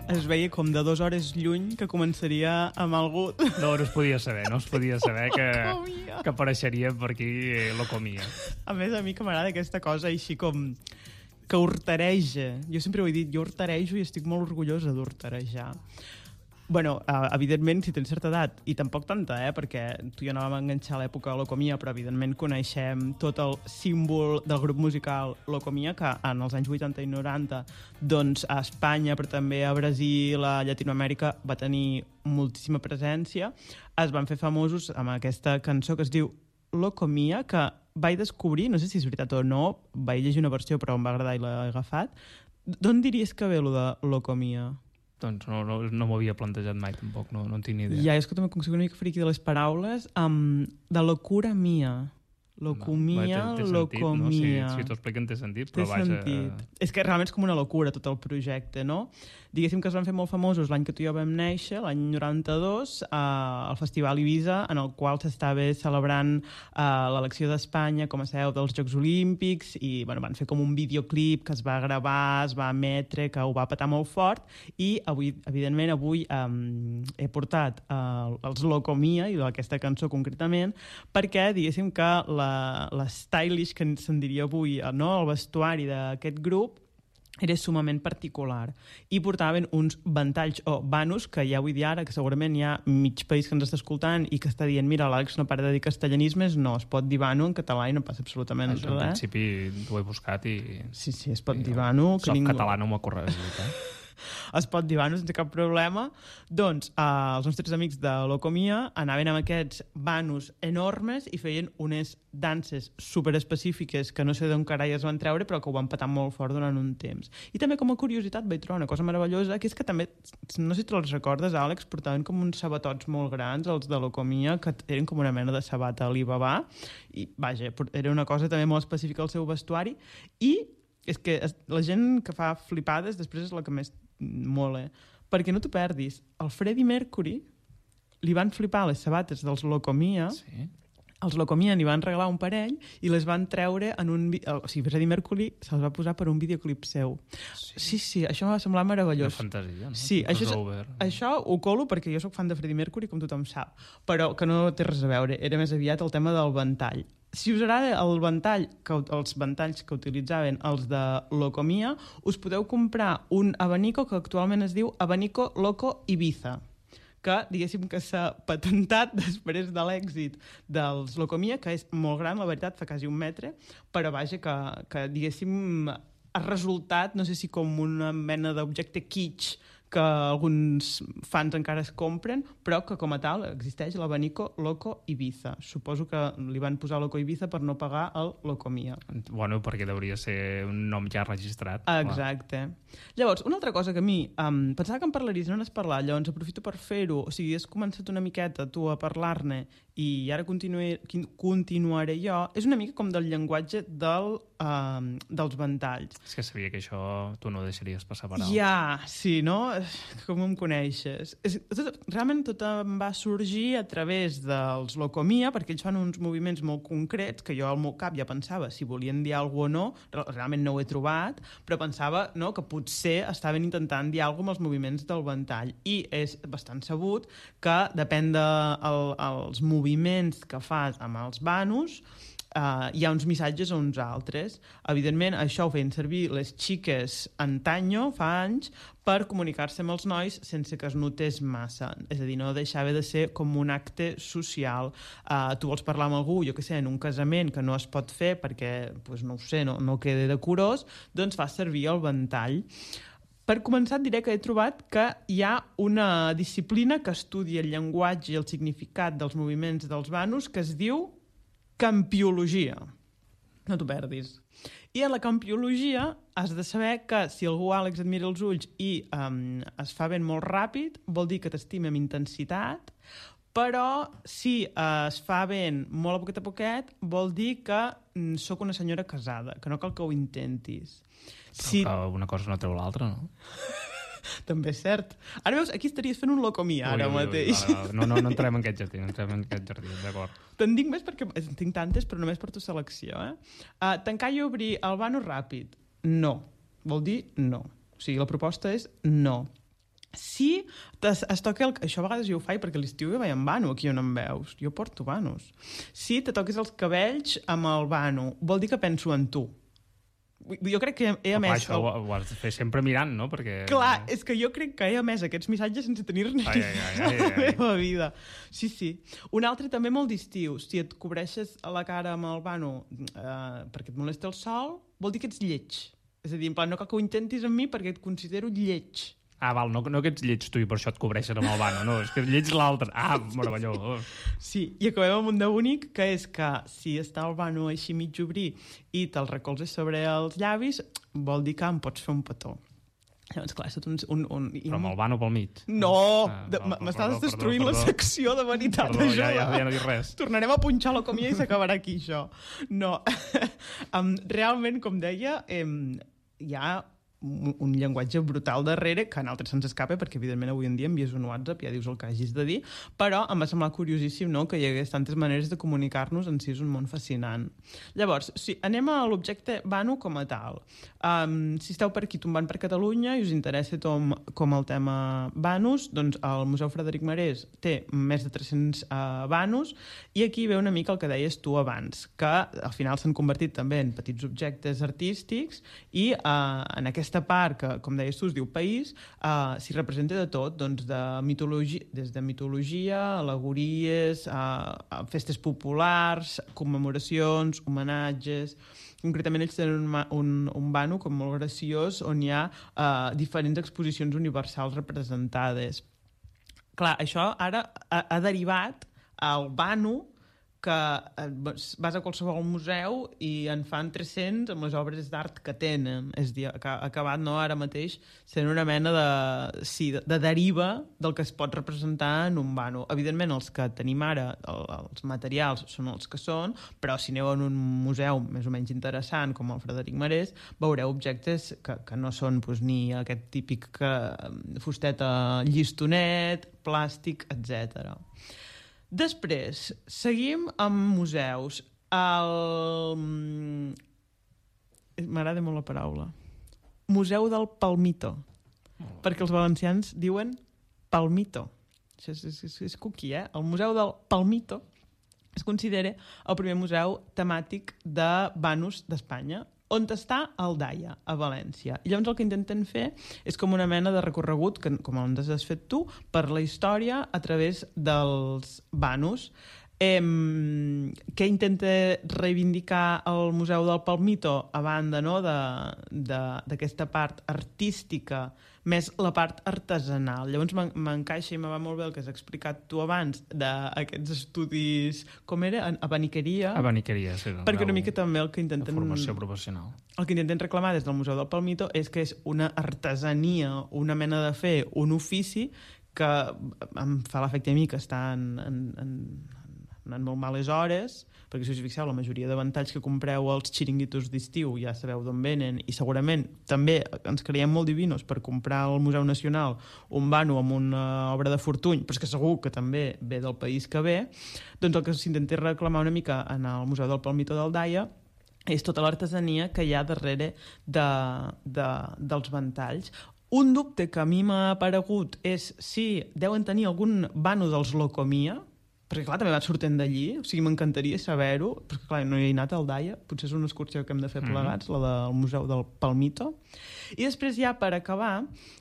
es veia com de 2 hores lluny que començaria amb algú... No es podia saber que apareixeria per aquí lo comia. A més, a mi que m'agrada aquesta cosa així com que hortareja. Jo sempre ho he dit, jo hortarejo i estic molt orgullosa d'hortarejar. Bueno, evidentment, si tens certa edat, i tampoc tanta, perquè tu i jo no vam enganxar a l'època de l'Ocomia, però evidentment coneixem tot el símbol del grup musical l'Ocomia, que en els anys 80 i 90, doncs a Espanya, però també a Brasil, a Llatinoamèrica, va tenir moltíssima presència. Es van fer famosos amb aquesta cançó que es diu L'Ocomia, que vaig descobrir, no sé si és veritat o no, vaig llegir una versió però em va agradar i l'he agafat. D'on diries que ve lo de l'Ocomia? Doncs no m'ho havia plantejat mai, tampoc, no en tinc ni idea. Ja, és que també com soc una mica friqui de les paraules, de locura mia. Locomia, locomia. No? Si t'ho expliquen té sentit, però vaja... És que realment és com una locura tot el projecte, no? Diguéssim que es van fer molt famosos l'any que tu i jo vam néixer, l'any 92, al Festival Ibiza, en el qual s'estava celebrant l'elecció d'Espanya com a seu dels Jocs Olímpics, i bueno, van fer com un videoclip que es va gravar, es va emetre, que ho va petar molt fort, i avui, evidentment, he portat els Locomia, i aquesta cançó concretament, perquè diguéssim que l'stylish, que se'n diria avui, no? El vestuari d'aquest grup era sumament particular i portaven uns ventalls o banus que ja vull dir ara, que segurament hi ha mig país que ens està escoltant i que està dient mira, l'Àlex no para de dir castellanismes, no, es pot dir vano en català i no passa absolutament res. En principi ho he buscat i... Sí, es pot dir vano. Soc català, no m'ho ha corregit, es pot dir vano sense cap problema. Doncs els nostres amics de l'Ocomia anaven amb aquests vanos enormes i feien unes danses superespecífiques que no sé d'on carai es van treure però que ho van petar molt fort durant un temps. I també com a curiositat vaig trobar una cosa meravellosa, que és que també, no sé si te'ls recordes, Àlex, portaven com uns sabatots molt grans, els de l'Ocomia, que eren com una mena de sabata Alibaba, i vaja, era una cosa també molt específica al seu vestuari, i és que la gent que fa flipades després és la que més mola, perquè no t'ho perdis, el Freddie Mercury li van flipar les sabates dels Locomia, sí. Els Locomia n'hi van regalar un parell i les van treure en un... O sigui, Freddie Mercury se'ls va posar per un videoclip seu. Sí, això m'ha semblat meravellós. Una fantasia, no? Sí, això ho colo perquè jo sóc fan de Freddie Mercury, com tothom sap, però que no té res a veure, era més aviat el tema del ventall. Si us agrada el ventall, els ventalls que utilitzaven els de Locomia, us podeu comprar un abanico que actualment es diu Abanico Loco Ibiza, que diguéssim que s'ha patentat després de l'èxit dels Locomia, que és molt gran, la veritat, fa quasi 1 metre, però vaja, que diguéssim ha resultat, no sé si com una mena d'objecte kitsch que alguns fans encara es compren, però que com a tal existeix l'abanico Loco Ibiza. Suposo que li van posar Loco Ibiza per no pagar el Locomia. Bueno, perquè hauria ser un nom ja registrat. Exacte. Llavors, una altra cosa que a mi pensava que en parlaries, no n'has parlat, llavors aprofito per fer-ho. O sigui, has començat una miqueta tu a parlar-ne i ara continuaré jo. És una mica com del llenguatge dels ventalls. És que sabia que això tu no ho deixaries passar per alt. Ja, sí, no? Com em coneixes. Realment tot em va sorgir a través dels Locomia, perquè ells fan uns moviments molt concrets que jo al meu cap ja pensava si volien dir alguna cosa o no, realment no ho he trobat, però pensava que potser estaven intentant dir alguna cosa amb els moviments del ventall. I és bastant sabut que depèn dels moviments que fas amb els vanos, hi ha uns missatges o uns altres. Evidentment, això ho feien servir les xiques antanyo, fa anys, per comunicar-se amb els nois sense que es notés massa. És a dir, no deixava de ser com un acte social. Tu vols parlar amb algú, jo què sé, en un casament que no es pot fer perquè, no ho sé, no queda decorós, doncs fas servir el ventall. Per començar, et diré que he trobat que hi ha una disciplina que estudia el llenguatge i el significat dels moviments dels vanos que es diu campiologia. No t'ho perdis. I en la campiologia has de saber que si algú, Àlex, et mira els ulls i es fa ben molt ràpid, vol dir que t'estima amb intensitat, però si es fa ben molt a poquet, vol dir que sóc una senyora casada, que no cal que ho intentis. Però una cosa no treu l'altra, no? També és cert. Ara veus, aquí estaries fent un Locomia ara mateix. No entrem en aquest jardí, d'acord. Te'n dic més perquè en tinc tantes, però només per tu selecció. Tancar i obrir el vano ràpid. No. Vol dir no. O sigui, la proposta és no. Si es toca això a vegades jo ho faig perquè a l'estiu jo vaig amb vano, aquí on em veus. Jo porto vanos. Si te toques els cabells amb el vano, vol dir que penso en tu. Jo crec que he emès... Això ho has de fer sempre mirant, no? Perquè... Clar, és que jo crec que he emès aquests missatges sense tenir-ne a la meva vida. Sí, sí. Un altre també molt d'estiu. Si et cobreixes a la cara amb el vano perquè et molesta el sol, vol dir que ets lleig. És a dir, en plan, no cal que ho intentis amb mi perquè et considero lleig. Ah, val, no que ets lleig tu i per això et cobreixen amb el vano, no, és que lleig l'altre. Ah, meravellós. Sí, i acabem amb un de bonic, que és que si està el vano així mig obrir i te'l recolzes sobre els llavis, vol dir que em pots fer un petó. Llavors, clar, és tot un... Però amb el vano pel mig. No! M'estàs destruint la secció de veritat. Perdó, ja no dic res. Tornarem a punxar la comida i s'acabarà aquí, això. No. Realment, com deia, hi ha un llenguatge brutal darrere que a nosaltres se'ns escapa perquè evidentment avui en dia envies un WhatsApp, ja dius el que hagis de dir, però em va semblar curiosíssim, no?, que hi hagués tantes maneres de comunicar-nos, en si és un món fascinant. Llavors, sí, anem a l'objecte vano com a tal. Si esteu per aquí tombant per Catalunya i us interessa com el tema vanos, doncs el Museu Frederic Marès té més de 300 vanos i aquí ve una mica el que deies tu abans, que al final s'han convertit també en petits objectes artístics i en aquesta part que, com deies tu, es diu país, s'hi representa de tot, doncs des de mitologia, al·legories, festes populars, commemoracions, homenatges. Concretament ells tenen un vano com molt graciós on hi ha diferents exposicions universals representades. Clar, això ara ha derivat al vano que vas a qualsevol museu i en fan 300 amb les obres d'art que tenen. És a dir, que ha acabat ara mateix sent una mena de deriva del que es pot representar en un vano. Evidentment, els que tenim ara, els materials, són els que són, però si aneu en un museu més o menys interessant, com el Frederic Marès, veureu objectes que no són ni aquest típic fusteta llistonet, plàstic, etc. Després, seguim amb museus. M'agrada molt la paraula. Museu del Palmito. Perquè els valencians diuen Palmito. Això és cookie, eh? El Museu del Palmito es considera el primer museu temàtic de vanos d'Espanya, on està el Daia, a València. I llavors el que intenten fer és com una mena de recorregut, com on has fet tu, per la història a través dels vanos. Què intenta reivindicar el Museu del Palmito a banda d'aquesta part artística, més la part artesanal. Llavors m'encaixa i me va molt bé el que has explicat tu abans d'aquests estudis, com era? Abaniqueria. Abaniqueria, sí. Perquè una mica també el que intenten... Formació professional. El que intenten reclamar des del Museu del Palmito és que és una artesania, una mena de fer, un ofici que em fa l'efecte a mi que està en molt males hores, perquè si us fixeu, la majoria de ventalls que compreu als xiringuitos d'estiu ja sabeu d'on venen, i segurament també ens creiem molt divinos per comprar al Museu Nacional un vano amb una obra de Fortuny, però és que segur que també ve del país que ve. Doncs el que s'intenta reclamar una mica en el Museu del Palmito del Daia és tota l'artesania que hi ha darrere dels ventalls. Un dubte que a mi m'ha aparegut és si deuen tenir algun vano dels Locomia, perquè clar, també va sortint d'allí, o sigui, m'encantaria saber-ho, perquè clar, no hi he anat al Daia, potser és una excursió que hem de fer plegats, la del Museu del Palmito. I després ja, per acabar,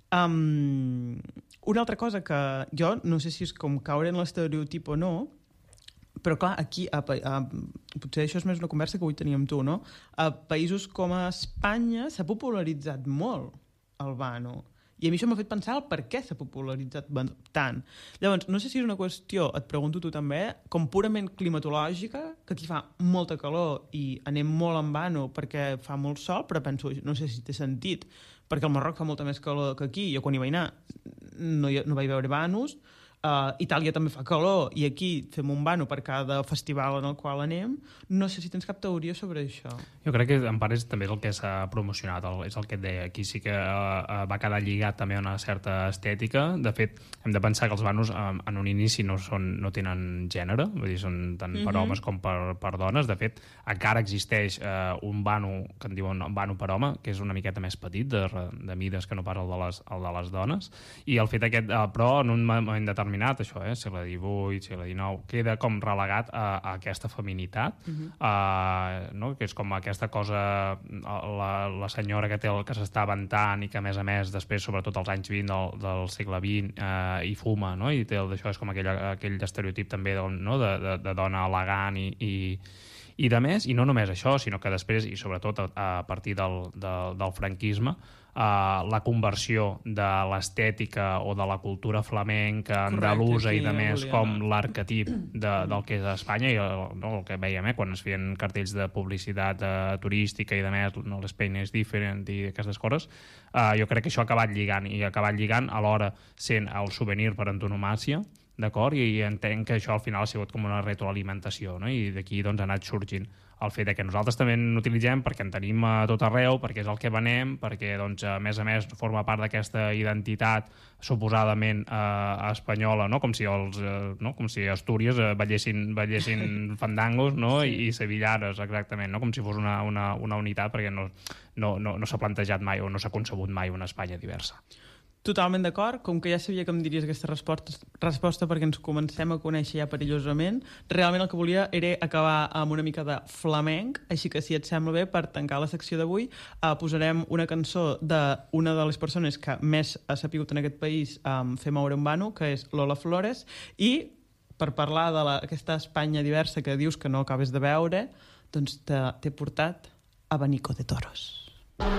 una altra cosa que jo no sé si és com caure en l'estereotip o no, però clar, aquí, potser això és més una conversa que avui teníem tu, no? A països com a Espanya s'ha popularitzat molt el vano. I a mi això m'ha fet pensar el per què s'ha popularitzat tant. Llavors, no sé si és una qüestió, et pregunto tu també, com purament climatològica, que aquí fa molta calor i anem molt en vano perquè fa molt sol, però penso, no sé si té sentit, perquè al Marroc fa molta més calor que aquí. Jo quan hi vaig anar no vaig veure vanos, Itàlia també fa calor i aquí fem un vano per cada festival en el qual anem. No sé si tens cap teoria sobre això. Jo crec que en part és també el que s'ha promocionat, és el que et deia. Aquí sí que va quedar lligat també a una certa estètica. De fet, hem de pensar que els vanos en un inici no tenen gènere, vull dir, són tant per homes com per dones. De fet, encara existeix un vano que en diuen vano per home, que és una miqueta més petit, de mides que no pas el de les dones, i el fet aquest, però en un moment determinat, això, segle XVIII, segle XIX, queda com relegat a aquesta feminitat, no? Que és com aquesta cosa, la senyora que s'està aventant i que, a més, després, sobretot als anys 20 del segle XX, hi fuma, no? I això és com aquell estereotip també de dona elegant i de més, i no només això, sinó que després, i sobretot a partir del franquisme, la conversió de l'estètica o de la cultura flamenca, andalusa i de més, com l'arquetip del que és Espanya, i el que veiem quan es feien cartells de publicitat turística i de més, l'Espain és diferent i aquestes coses, jo crec que això ha acabat lligant alhora sent el souvenir per antonomàsia, d'acord? I entenc que això al final ha sigut com una retroalimentació, no? I d'aquí doncs ha anat sorgint el fet que nosaltres també n'utilitzem perquè en tenim a tot arreu, perquè és el que venem, perquè doncs, a més forma part d'aquesta identitat suposadament espanyola, no? Com si Astúries ballessin fandangos, no? Sí. I sevillanes, exactament, no? Com si fos una unitat, perquè no s'ha plantejat mai o no s'ha concebut mai una Espanya diversa. Totalment d'acord, com que ja sabia que em diries aquesta resposta perquè ens comencem a conèixer ja perillosament, realment el que volia era acabar amb una mica de flamenc, així que si et sembla bé, per tancar la secció d'avui, posarem una cançó d'una de les persones que més ha sapigut en aquest país fer moure un vano, que és Lola Flores, i per parlar d'aquesta Espanya diversa que dius que no acabes de veure, doncs t'he portat Abanico de Toros.